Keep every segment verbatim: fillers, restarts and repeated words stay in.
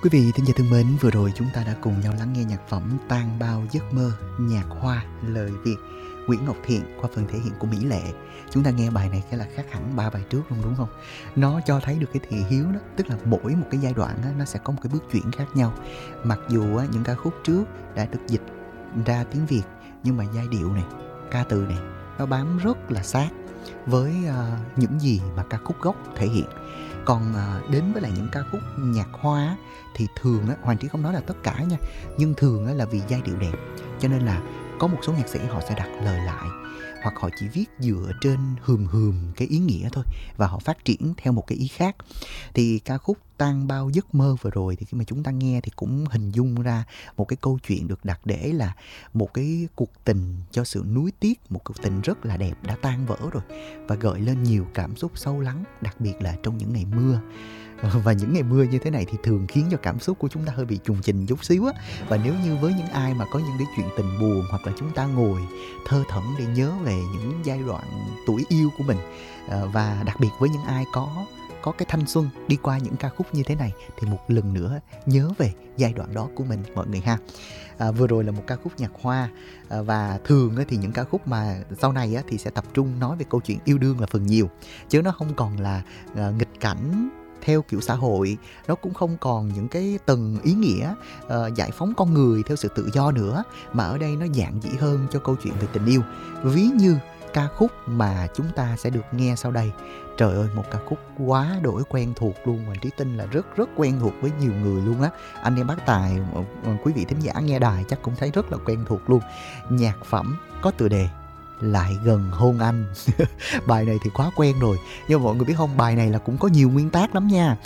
Quý vị thính giả thân mến, vừa rồi chúng ta đã cùng nhau lắng nghe nhạc phẩm Tan Bao Giấc Mơ, nhạc Hoa, lời Việt, Nguyễn Ngọc Thiện qua phần thể hiện của Mỹ Lệ. Chúng ta nghe bài này cái là khác hẳn ba bài trước luôn, đúng không? Nó cho thấy được cái thị hiếu đó, tức là mỗi một cái giai đoạn á, nó sẽ có một cái bước chuyển khác nhau. Mặc dù á, những ca khúc trước đã được dịch ra tiếng Việt, nhưng mà giai điệu này, ca từ này, nó bám rất là sát với uh, những gì mà ca khúc gốc thể hiện. Còn uh, đến với lại những ca khúc nhạc Hoa á, thì thường á, Hoàng Trí không nói là tất cả nha, nhưng thường á, là vì giai điệu đẹp, cho nên là có một số nhạc sĩ họ sẽ đặt lời lại, hoặc họ chỉ viết dựa trên hườm hườm cái ý nghĩa thôi, và họ phát triển theo một cái ý khác. Thì ca khúc Tan Bao Giấc Mơ vừa rồi thì khi mà chúng ta nghe thì cũng hình dung ra một cái câu chuyện được đặt để là một cái cuộc tình cho sự nuối tiếc, một cuộc tình rất là đẹp đã tan vỡ rồi, và gợi lên nhiều cảm xúc sâu lắng, đặc biệt là trong những ngày mưa. Và những ngày mưa như thế này thì thường khiến cho cảm xúc của chúng ta hơi bị trùng trình chút xíu á. Và nếu như với những ai mà có những cái chuyện tình buồn, hoặc là chúng ta ngồi thơ thẩn để nhớ về những giai đoạn tuổi yêu của mình, và đặc biệt với những ai có có cái thanh xuân đi qua những ca khúc như thế này, thì một lần nữa nhớ về giai đoạn đó của mình mọi người ha. À, vừa rồi là một ca khúc nhạc Hoa, à, và thường thì những ca khúc mà sau này thì sẽ tập trung nói về câu chuyện yêu đương là phần nhiều, chứ nó không còn là à, nghịch cảnh theo kiểu xã hội, nó cũng không còn những cái tầng ý nghĩa uh, giải phóng con người theo sự tự do nữa, mà ở đây nó dạn dĩ hơn cho câu chuyện về tình yêu. Ví như ca khúc mà chúng ta sẽ được nghe sau đây. Trời ơi, một ca khúc quá đổi quen thuộc luôn. Mình Trí tin là rất rất quen thuộc với nhiều người luôn á. Anh em bác tài, quý vị thính giả nghe đài chắc cũng thấy rất là quen thuộc luôn. Nhạc phẩm có tựa đề Lại Gần Hôn Anh. Bài này thì quá quen rồi, nhưng mà mọi người biết không, bài này là cũng có nhiều nguyên tác lắm nha.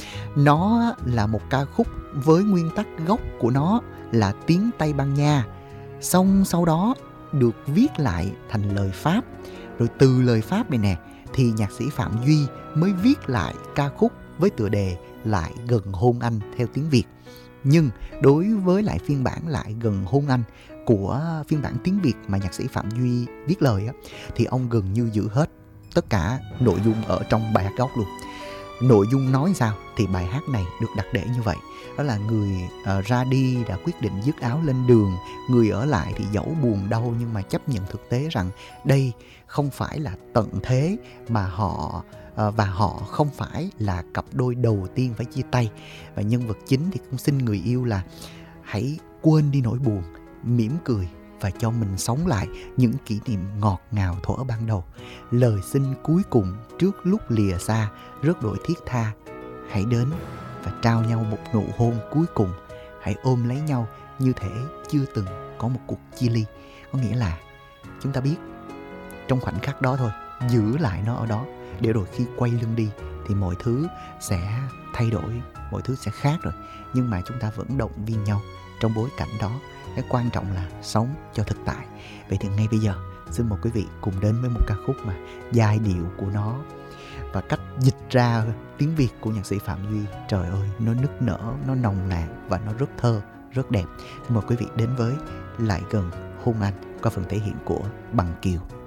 Nó là một ca khúc với nguyên tắc gốc của nó là tiếng Tây Ban Nha, xong sau đó được viết lại thành lời Pháp. Rồi từ lời Pháp này nè thì nhạc sĩ Phạm Duy mới viết lại ca khúc với tựa đề Lại Gần Hôn Anh theo tiếng Việt. Nhưng đối với lại phiên bản Lại Gần Hôn Anh của phiên bản tiếng Việt mà nhạc sĩ Phạm Duy viết lời á, thì ông gần như giữ hết tất cả nội dung ở trong bài hát gốc luôn. Nội dung nói sao thì bài hát này được đặt để như vậy. Đó là người uh, ra đi đã quyết định dứt áo lên đường, người ở lại thì dẫu buồn đau nhưng mà chấp nhận thực tế rằng đây không phải là tận thế mà họ uh, và họ không phải là cặp đôi đầu tiên phải chia tay. Và nhân vật chính thì cũng xin người yêu là hãy quên đi nỗi buồn, mỉm cười và cho mình sống lại những kỷ niệm ngọt ngào thuở ban đầu. Lời xin cuối cùng trước lúc lìa xa rất đổi thiết tha. Hãy đến và trao nhau một nụ hôn cuối cùng. Hãy ôm lấy nhau như thể chưa từng có một cuộc chia ly. Có nghĩa là chúng ta biết trong khoảnh khắc đó thôi, giữ lại nó ở đó, để rồi khi quay lưng đi thì mọi thứ sẽ thay đổi, mọi thứ sẽ khác rồi. Nhưng mà chúng ta vẫn động viên nhau trong bối cảnh đó. Cái quan trọng là sống cho thực tại. Vậy thì ngay bây giờ xin mời quý vị cùng đến với một ca khúc mà giai điệu của nó và cách dịch ra tiếng Việt của nhạc sĩ Phạm Duy, trời ơi, nó nức nở, nó nồng nàn và nó rất thơ, rất đẹp. Xin mời quý vị đến với Lại Gần Hôn Anh qua phần thể hiện của Bằng Kiều.